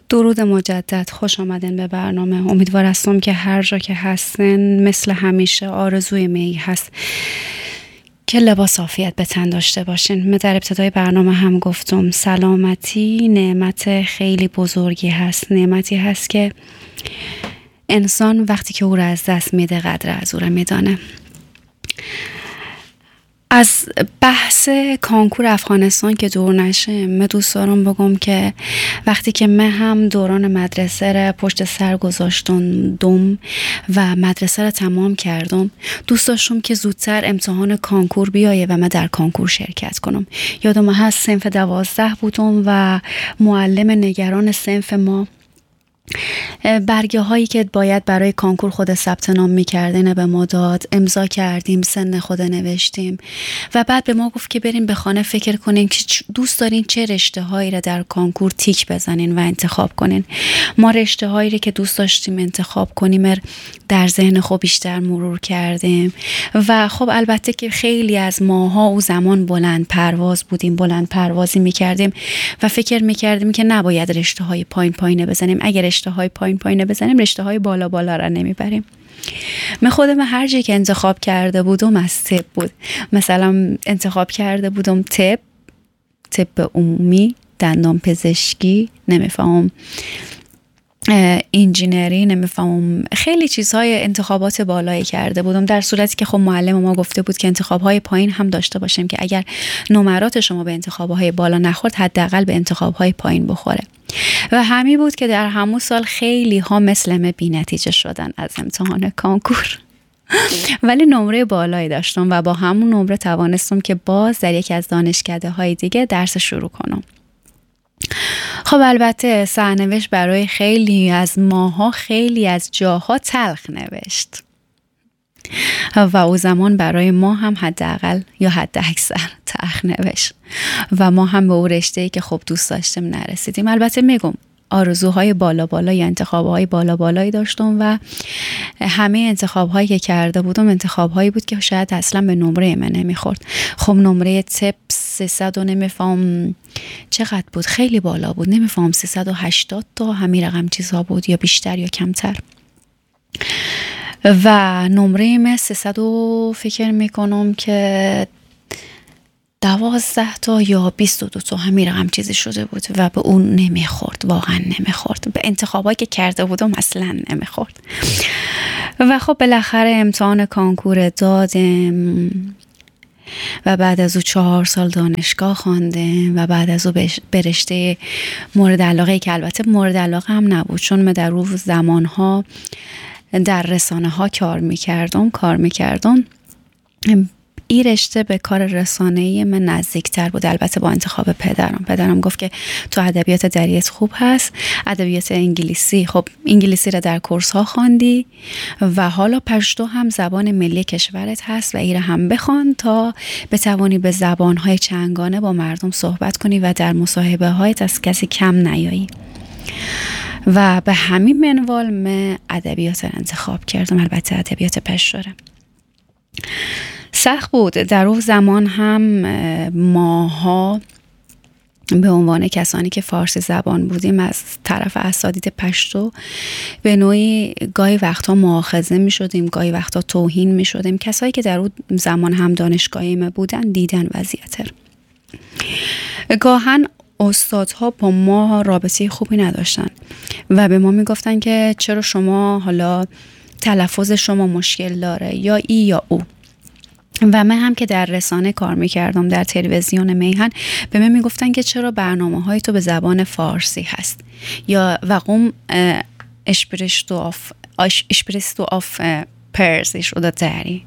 درود مجدد، خوش آمدین به برنامه. امیدوار هستم که هر جا که هستین مثل همیشه آرزوی می هست که لباس عافیت به تن داشته باشین. من در ابتدای برنامه هم گفتم سلامتی نعمت خیلی بزرگی هست، نعمتی هست که انسان وقتی که او را از دست میده قدر از او را میدانه. از بحث کنکور افغانستان که دور نشه، من دوست دارم بگم که وقتی که من هم دوران مدرسه را پشت سر گذاشتم و مدرسه را تمام کردم، دوست داشتم که زودتر امتحان کنکور بیایه و من در کنکور شرکت کنم. یادم هست صنف 12 بودم و معلم نگران صنف ما برگه هایی که باید برای کنکور خود ثبت نام می‌کردین به ما داد، امضا کردیم، سن خود نوشتیم و بعد به ما گفت که بریم به خانه فکر کنین که دوست دارین چه رشته هایی را در کنکور تیک بزنین و انتخاب کنین. ما رشته هایی را که دوست داشتیم انتخاب کنیم در ذهن خود بیشتر مرور کردیم و خب البته که خیلی از ماها او زمان بلند پرواز بودیم، بلند پروازی می‌کردیم و فکر می‌کردیم که نباید رشته های پایین بزنیم. اگر رشته های پایین بزنیم رشته های بالا را نمیبریم. من خودم هر جایی که انتخاب کرده بودم از طب بود. مثلا انتخاب کرده بودم طب عمومی، دندان پزشکی، نمیفهمم انجینری، نمیفهمم خیلی چیزهای انتخابات بالایی کرده بودم، در صورتی که خب معلم ما گفته بود که انتخابهای پایین هم داشته باشیم که اگر نمرات شما به انتخابهای بالا نخورد حداقل به انتخابهای پایین بخوره. و همین بود که در همون سال خیلی ها مثل من بی نتیجه شدن از امتحان کنکور ولی نمره بالایی داشتم و با همون نمره توانستم که باز در یکی از دانشکده های دیگه درس شروع کنم. خب البته سرنوشت برای خیلی از ماها خیلی از جاها تلخ نوشت و او زمان برای ما هم حداقل یا حد اکثر تلخ نوشت و ما هم به او رشته‌ای که خب دوست داشتیم نرسیدیم. البته میگم آرزوهای بالا یا انتخابهای بالایی داشتم و همه انتخابهایی که کرده بودم انتخابهایی بود که شاید اصلا به نمره من نمیخورد. خب نمره طب 300 و نمیفهم چقدر بود، خیلی بالا بود، نمیفهم 380 تا همین رقم چیزها بود یا بیشتر یا کمتر و نمره من 300 و فکر میکنم که 12 تا یا 22 تا همین رقم چیزی شده بود و به اون نمیخورد، واقعا نمیخورد، به انتخابایی که کرده بودم اصلا نمیخورد. و خب بالاخره امتحان کنکور دادم و بعد از او 4 سال دانشگاه خواندم و بعد از او به رشته مورد علاقه که البته مورد علاقه هم نبود چون من در روز زمانها در رسانه ها کار میکردم. این رشته به کار رسانه‌ای من نزدیکتر بود، البته با انتخاب پدرم گفت که تو ادبیات دریت خوب هست، ادبیات انگلیسی، خب انگلیسی را در کورس ها خواندی و حالا پشتو هم زبان ملی کشورت هست و این را هم بخوان تا بتوانی به زبان‌های چندگانه با مردم صحبت کنی و در مصاحبه هایت از کسی کم نیایی. و به همین منوال من ادبیات را انتخاب کردم، البته ادبیات پشتوره. سخت بود در اون زمان هم ماها به عنوان کسانی که فارسی زبان بودیم از طرف اساتید پشتو به نوعی گاهی وقتا مؤاخذه می شدیم، گاهی وقتا توهین می شدیم. کسایی که در اون زمان هم دانشگاهی ما بودن دیدن وضعیت. گاهن استادها با ما رابطه خوبی نداشتن و به ما می گفتن که چرا شما حالا تلفظ شما مشکل داره یا ای یا او. و من هم که در رسانه کار میکردم در تلویزیون میهن به من میگفتن که چرا برنامه های تو به زبان فارسی هست یا وقوم اشپرستو آف پرسیش او داری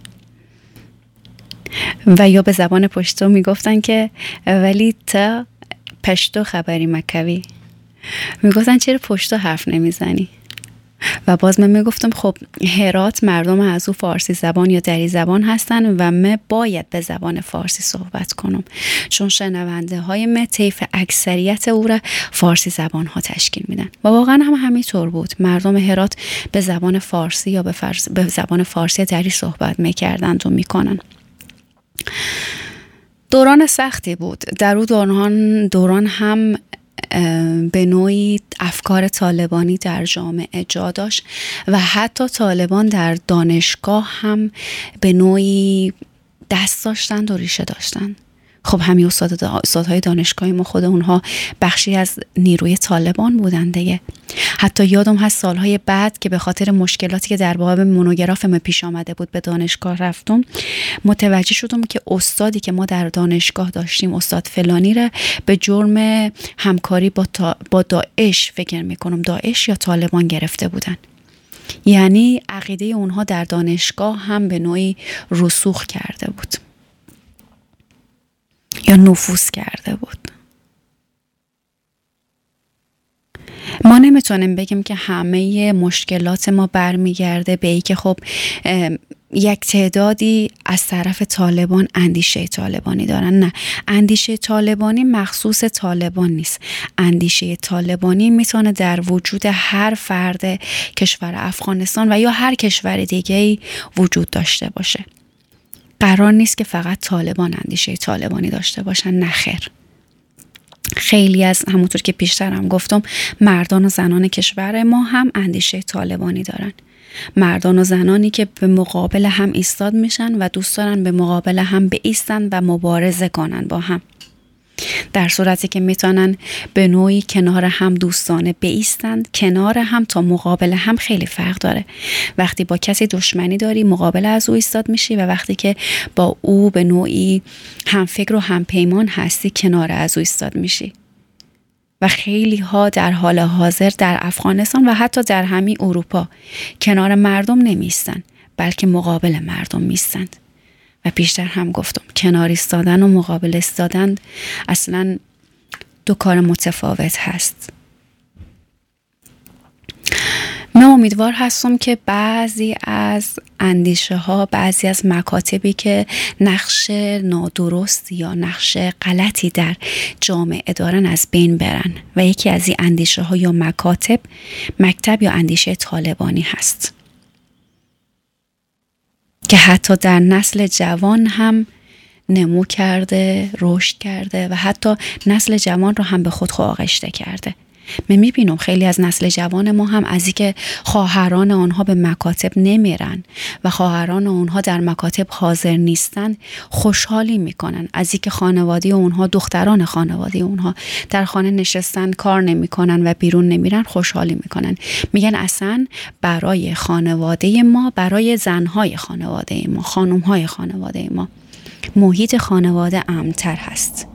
و یا به زبان پشتو میگفتن که ولی تا پشتو خبری مکوی، میگفتن چرا پشتو حرف نمیزنی و باز من میگفتم خب هرات مردم از او فارسی زبان یا دری زبان هستن و من باید به زبان فارسی صحبت کنم چون شنونده های من طیف اکثریت او را فارسی زبان ها تشکیل میدن و واقعا هم همینطور بود. مردم هرات به زبان فارسی یا به زبان فارسی دری صحبت میکردند و میکنن. دوران سختی بود. در اون دوران هم به نوعی افکار طالبانی در جامعه جا داشت و حتی طالبان در دانشگاه هم به نوعی دست داشتند و ریشه داشتند. خب همین استادهای دانشگاهی ما خود اونها بخشی از نیروی طالبان بودن دیگه. حتی یادم هست سالهای بعد که به خاطر مشکلاتی که در باب مونوگرافم پیش آمده بود به دانشگاه رفتم، متوجه شدم که استادی که ما در دانشگاه داشتیم، استاد فلانی، را به جرم همکاری با داعش، فکر میکنم داعش یا طالبان، گرفته بودن. یعنی عقیده اونها در دانشگاه هم به نوعی رسوخ کرده بود یا نفوذ کرده بود. ما نمیتونیم بگیم که همه مشکلات ما برمیگرده به ای که خب یک تعدادی از طرف طالبان اندیشه طالبانی دارن. نه، اندیشه طالبانی مخصوص طالبان نیست. اندیشه طالبانی میتونه در وجود هر فرد کشور افغانستان و یا هر کشور دیگه‌ای وجود داشته باشه. قرار نیست که فقط طالبان اندیشه طالبانی داشته باشن، نه خیر. خیلی از، همونطور که پیشتر هم گفتم، مردان و زنان کشور ما هم اندیشه طالبانی دارن. مردان و زنانی که به مقابل هم ایستاد میشن و دوست دارن به مقابل هم بایستن و مبارزه کنن با هم، در صورتی که میتونن به نوعی کنار هم دوستانه بایستند. کنار هم تا مقابل هم خیلی فرق داره. وقتی با کسی دشمنی داری، مقابل از او ایستاد میشی، و وقتی که با او به نوعی هم فکر و هم پیمان هستی، کنار از او ایستاد میشی. و خیلی ها در حال حاضر در افغانستان و حتی در همین اروپا کنار مردم نمیستن، بلکه مقابل مردم میستند. و پیشتر هم گفتم کنار ایستادن و مقابل ایستادن اصلا دو کار متفاوت هست. من امیدوار هستم که بعضی از اندیشه ها، بعضی از مکاتبی که نقش نادرست یا نقش غلطی در جامعه دارن از بین برن و یکی از این اندیشه ها یا مکتب یا اندیشه طالبانی هست که حتی در نسل جوان هم نمو کرده، رشد کرده و حتی نسل جوان رو هم به خود آغشته کرده. من میبینم خیلی از نسل جوان ما هم از اینکه خواهران آنها به مکاتب نمیرن و خواهران آنها در مکاتب حاضر نیستن خوشحالی میکنن. از اینکه خانواده اونها، دختران خانواده اونها در خانه نشستن، کار نمیکنن و بیرون نمیرن، خوشحالی میکنن. میگن اصلا برای خانواده ما، برای زنهای خانواده ما، خانمهای خانواده ما، محیط خانواده امن‌تر هست.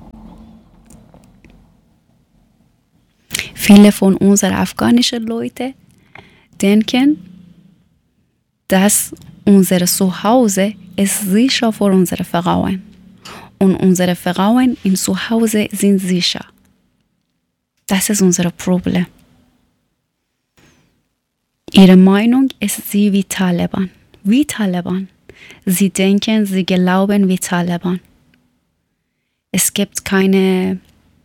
Viele von unseren afghanischen Leuten denken, dass unser Zuhause ist sicher für unsere Frauen und unsere Frauen im Zuhause sind sicher. Das ist unser Problem. Ihre Meinung ist sie wie Taliban. Wie Taliban. Sie denken, sie glauben wie Taliban. Es gibt keine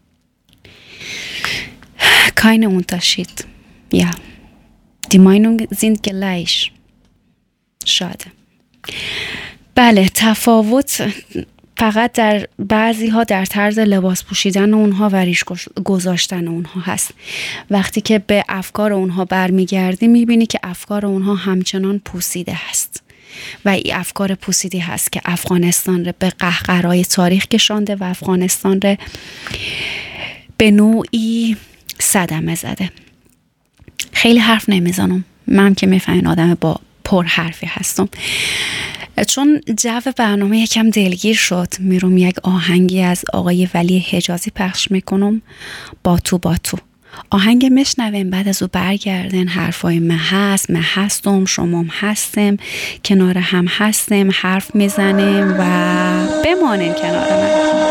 Unterschied. Ja, die Meinungen sind gleich. Schade. بله، تفاوت فقط در بعضی ها در طرز لباس پوشیدن اونها و ریش گذاشتن اونها هست. وقتی که به افکار اونها برمیگردی میبینی که افکار اونها همچنان پوسیده هست و این افکار پوسیده هست که افغانستان رو به قهقرای تاریخ کشانده و افغانستان رو به نوعی صدمه زده. خیلی حرف نمیزنم، من که میفهمین آدم با پر حرفی هستم. چون جو برنامه یکم دلگیر شد، میروم یک آهنگی از آقای ولی حجازی پخش میکنم، با تو. آهنگ میشنویم، بعد از او برگردن. حرفای من هستم، شما هم هستم، کنار هم هستیم، حرف میزنیم و بمانین کنار من.